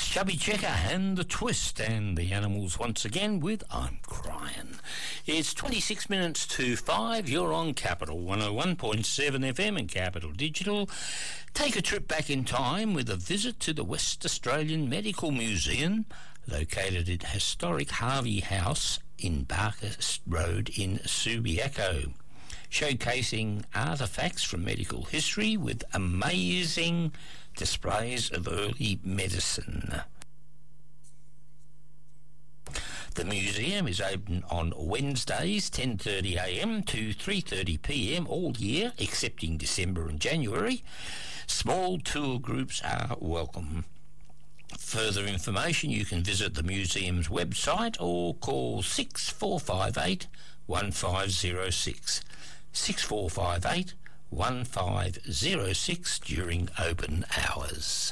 That's Chubby Checker and The Twist, and the Animals once again with I'm Crying. It's 26 minutes to 5. You're on Capital 101.7 FM and Capital Digital. Take a trip back in time with a visit to the West Australian Medical Museum, located at historic Harvey House in Barker Road in Subiaco, showcasing artefacts from medical history with amazing displays of early medicine. The museum is open on Wednesdays 10:30am to 3:30pm all year, excepting December and January. Small tour groups are welcome. Further information, you can visit the museum's website or call 6458 1506. 6458 1506 during open hours.